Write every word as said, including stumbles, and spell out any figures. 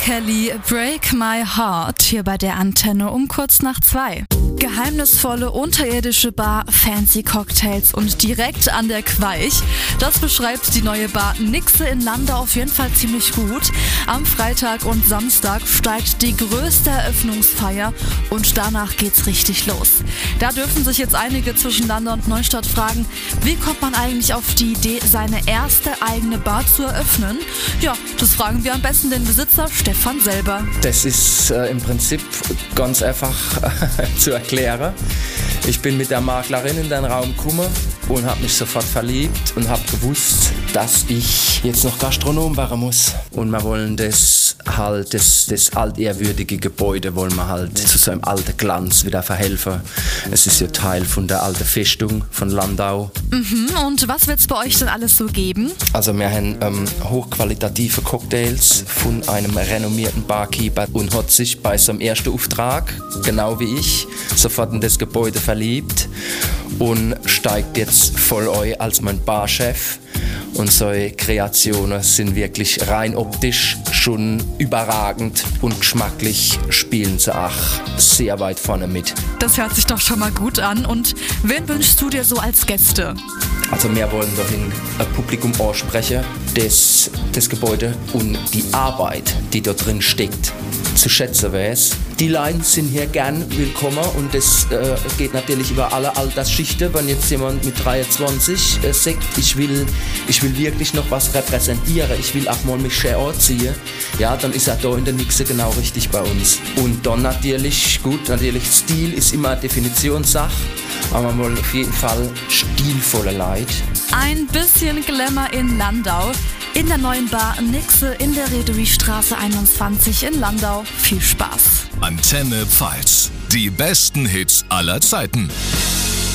Kelly, Break My Heart, hier bei der Antenne um kurz nach zwei. Geheimnisvolle unterirdische Bar, fancy Cocktails und direkt an der Queich. Das beschreibt die neue Bar Nixe in Landau auf jeden Fall ziemlich gut. Am Freitag und Samstag steigt die größte Eröffnungsfeier und danach geht's richtig los. Da dürfen sich jetzt einige zwischen Landau und Neustadt fragen, wie kommt man eigentlich auf die Idee, seine erste eigene Bar zu eröffnen? Ja, das fragen wir am besten den Besitzer Stefan selber. Das ist äh, im Prinzip ganz einfach zu erklären. Ich bin mit der Maklerin in den Raum gekommen und habe mich sofort verliebt und habe gewusst, dass ich jetzt noch Gastronom werden muss. Und wir wollen das halt, das, das altehrwürdige Gebäude wollen wir halt zu so einem alten Glanz wieder verhelfen. Es ist ja Teil von der alten Festung von Landau. Mhm, und was wird es bei euch denn alles so geben? Also wir haben ähm, hochqualitative Cocktails von einem renommierten Barkeeper und hat sich bei seinem ersten Auftrag, genau wie ich, sofort in das Gebäude verliebt und steigt jetzt voll ein als mein Barchef. Und solche Kreationen sind wirklich rein optisch schon überragend und geschmacklich spielen sie auch sehr weit vorne mit. Das hört sich doch schon mal gut an. Und wen wünschst du dir so als Gäste? Also wir wollen dahin ein Publikum ansprechen, das das Gebäude und die Arbeit, die dort drin steckt, zu schätzen weiß. Die Leute sind hier gern willkommen und das äh, geht natürlich über alle Altersschichten. Wenn jetzt jemand mit dreiundzwanzig äh, sagt, ich will, ich will wirklich noch was repräsentieren, ich will auch mal mich schön anziehen, ja, dann ist er da in der Nixe genau richtig bei uns. Und dann natürlich, gut, natürlich Stil ist immer eine Definitionssache, aber man will auf jeden Fall stilvolle Leute. Ein bisschen Glamour in Landau. In der neuen Bar Nixe in der Reederiestraße einundzwanzig in Landau. Viel Spaß. Antenne Pfalz. Die besten Hits aller Zeiten.